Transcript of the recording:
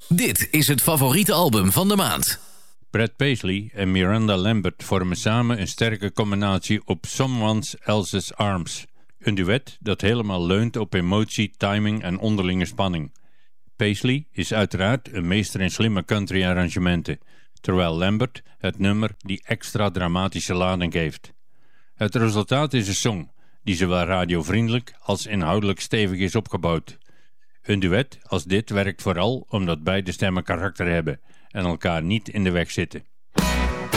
Dit is het favoriete album van de maand. Brad Paisley en Miranda Lambert vormen samen een sterke combinatie op Someone Else's Arms. Een duet dat helemaal leunt op emotie, timing en onderlinge spanning. Paisley is uiteraard een meester in slimme country arrangementen, terwijl Lambert het nummer die extra dramatische lading geeft. Het resultaat is een song die zowel radiovriendelijk als inhoudelijk stevig is opgebouwd. Een duet als dit werkt vooral omdat beide stemmen karakter hebben en elkaar niet in de weg zitten.